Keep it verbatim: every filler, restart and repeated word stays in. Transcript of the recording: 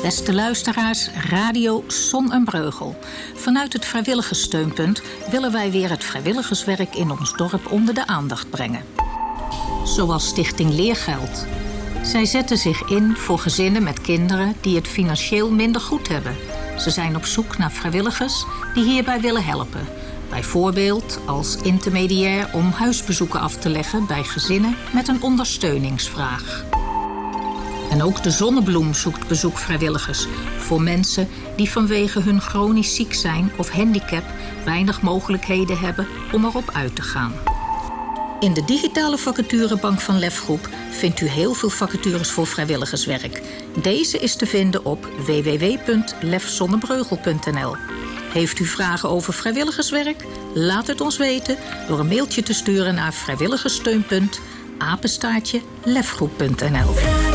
Beste luisteraars, Radio Zon en Breugel. Vanuit het vrijwilligerssteunpunt willen wij weer het vrijwilligerswerk in ons dorp onder de aandacht brengen. Zoals Stichting Leergeld. Zij zetten zich in voor gezinnen met kinderen die het financieel minder goed hebben. Ze zijn op zoek naar vrijwilligers die hierbij willen helpen. Bijvoorbeeld als intermediair om huisbezoeken af te leggen bij gezinnen met een ondersteuningsvraag. En ook de Zonnebloem zoekt bezoekvrijwilligers voor mensen die vanwege hun chronisch ziek zijn of handicap weinig mogelijkheden hebben om erop uit te gaan. In de digitale vacaturebank van Lefgroep vindt u heel veel vacatures voor vrijwilligerswerk. Deze is te vinden op w w w punt lef zonnebreugel punt n l. Heeft u vragen over vrijwilligerswerk? Laat het ons weten door een mailtje te sturen naar vrijwilligerssteunpunt apenstaartje lefgroep punt n l.